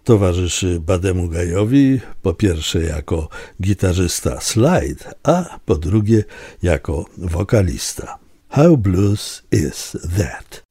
towarzyszy Buddemu Guy'owi po pierwsze jako gitarzysta slide, a po drugie jako wokalista. How blues is that?